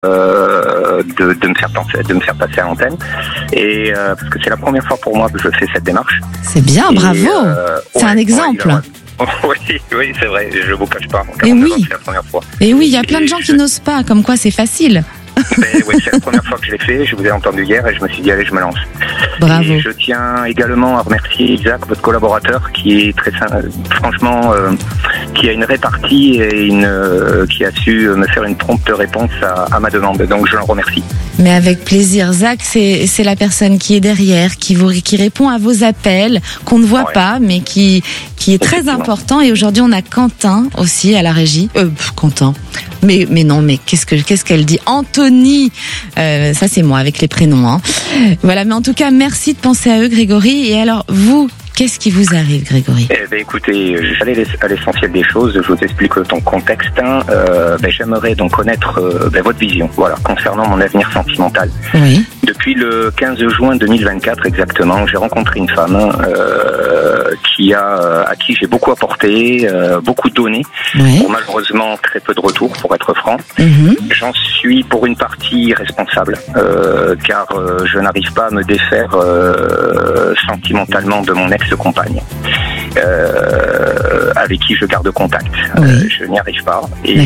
de me faire passer à l'antenne, et parce que c'est la première fois pour moi que je fais cette démarche. C'est bien, bravo. C'est un exemple. Oui, c'est vrai, je vous cache pas. Et oui, c'est la première fois. Et oui, il y a plein de gens qui n'osent pas, comme quoi c'est facile. Oui, c'est la première fois que je l'ai fait. Je vous ai entendu hier et je me suis dit allez, je me lance. Bravo. Et je tiens également à remercier Isaac, votre collaborateur, qui est franchement, qui a une répartie et qui a su me faire une prompte réponse à ma demande. Donc je l'en remercie. Mais avec plaisir. Zach, c'est la personne qui est derrière, qui répond à vos appels, qu'on ne voit pas, mais qui est très important. Et aujourd'hui, on a Quentin aussi à la régie. Quentin. Mais non, mais qu'est-ce qu'elle dit? Anthony. Ça, c'est moi avec les prénoms, hein. Voilà. Mais en tout cas, merci de penser à eux, Grégory. Et alors, vous, qu'est-ce qui vous arrive, Grégory? Écoutez, j'allais à l'essentiel des choses. Je vous explique ton contexte. J'aimerais donc connaître votre vision, voilà, concernant mon avenir sentimental. Oui. Depuis le 15 juin 2024 exactement, j'ai rencontré une femme à qui j'ai beaucoup apporté, beaucoup donné, pour malheureusement très peu de retour, pour être franc. J'en suis pour une partie responsable, car je n'arrive pas à me défaire sentimentalement de mon ex-compagne, avec qui je garde contact. Je n'y arrive pas,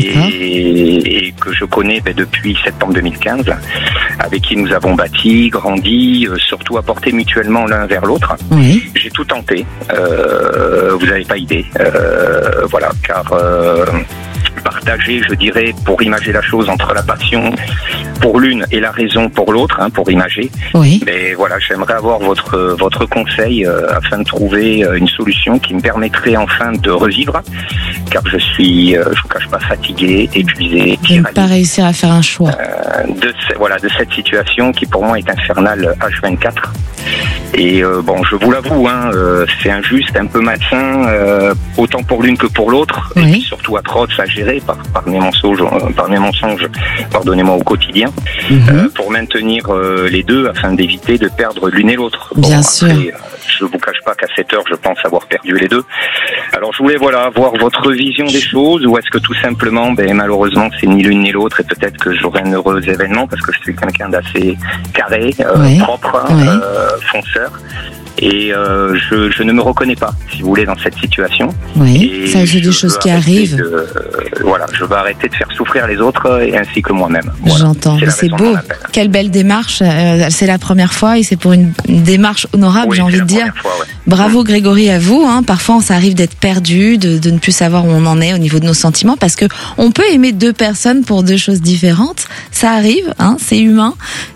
et que je connais depuis septembre 2015, avec qui nous avons bâti, grandi, surtout apporté mutuellement l'un vers l'autre. J'ai tout tenté, vous n'avez pas idée, voilà, car partager, je dirais, pour imager la chose entre la passion pour l'une et la raison pour l'autre, pour imager. Mais voilà, j'aimerais avoir votre conseil afin de trouver une solution qui me permettrait enfin de revivre, car je vous cache pas, fatigué, épuisé, de ne pas réussir à faire un choix. De cette situation qui pour moi est infernale H24. Et je vous l'avoue, c'est injuste, un peu malsain, autant pour l'une que pour l'autre, et puis surtout atroce à gérer par mes mensonges, pardonnez-moi, au quotidien, pour maintenir les deux afin d'éviter de perdre l'une et l'autre. Bien sûr. Je vous cache pas qu'à cette heure, je pense avoir perdu les deux. Alors je voulais avoir votre vision des choses, ou est-ce que tout simplement, malheureusement, c'est ni l'une ni l'autre, et peut-être que j'aurai un heureux événement parce que je suis quelqu'un d'assez carré, propre, fonceur. Et je ne me reconnais pas, si vous voulez, dans cette situation. Et ça, c'est des choses qui arrivent. Je veux arrêter de faire souffrir les autres, ainsi que moi-même. J'entends, c'est beau. Quelle belle démarche. C'est la première fois et c'est pour une démarche honorable, j'ai envie de dire. Bravo Grégory, à vous. Parfois, ça arrive d'être perdu, de ne plus savoir où on en est au niveau de nos sentiments, parce que on peut aimer deux personnes pour deux choses différentes. Ça arrive, c'est humain.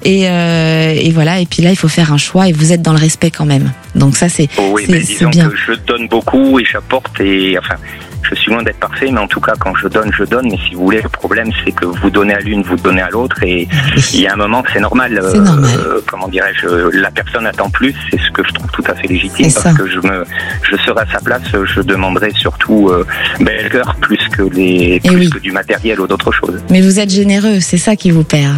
Et voilà. Et puis là, il faut faire un choix et vous êtes dans le respect quand même. Donc ça, c'est disons bien. Que je donne beaucoup et j'apporte, et enfin, je suis loin d'être parfait, mais en tout cas, quand je donne. Mais si vous voulez, le problème, c'est que vous donnez à l'une, vous donnez à l'autre, et il y a un moment que c'est normal. Comment dirais-je, la personne attend plus, c'est ce que je trouve tout à fait légitime, parce que je serai à sa place, je demanderai surtout le cœur plus que du matériel ou d'autres choses. Mais vous êtes généreux, c'est ça qui vous perd,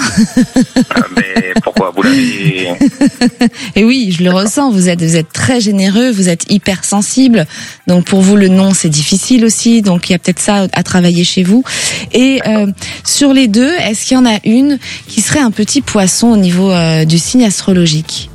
Mais pourquoi vous l'avez? Et oui, je le ressens. Vous êtes très généreux, vous êtes hyper sensible. Donc pour vous, le non, c'est difficile aussi. Donc il y a peut-être ça à travailler chez vous. Et sur les deux, est-ce qu'il y en a une qui serait un petit poisson au niveau du signe astrologique?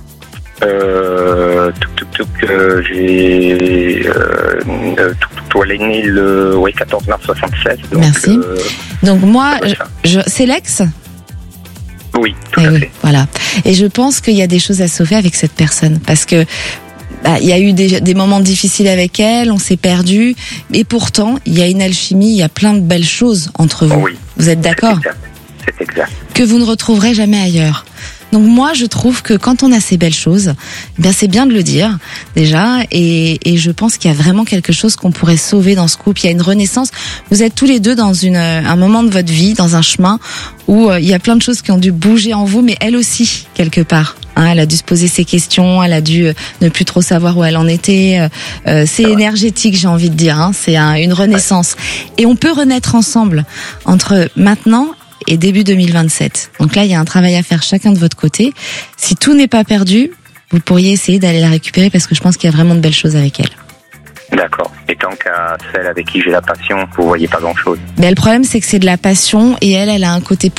J'ai elle est née le 14 mars 76. Donc, merci. Donc moi, c'est l'ex? Oui, tout à fait. Voilà. Et je pense qu'il y a des choses à sauver avec cette personne, parce que il y a eu des moments difficiles avec elle, on s'est perdu, et pourtant il y a une alchimie, il y a plein de belles choses entre vous. Vous êtes d'accord? C'est exact. Que vous ne retrouverez jamais ailleurs. Donc moi, je trouve que quand on a ces belles choses, c'est bien de le dire déjà, et je pense qu'il y a vraiment quelque chose qu'on pourrait sauver dans ce couple. Il y a une renaissance. Vous êtes tous les deux dans un moment de votre vie, dans un chemin où il y a plein de choses qui ont dû bouger en vous, mais elle aussi quelque part. Elle a dû se poser ses questions, elle a dû ne plus trop savoir où elle en était. C'est énergétique, j'ai envie de dire. C'est une renaissance, et on peut renaître ensemble entre maintenant et début 2027. Donc là, il y a un travail à faire chacun de votre côté. Si tout n'est pas perdu, vous pourriez essayer d'aller la récupérer, parce que je pense qu'il y a vraiment de belles choses avec elle. D'accord. Et tant qu'à celle avec qui j'ai la passion, vous voyez pas grand-chose. Mais le problème, c'est que c'est de la passion et elle a un côté plus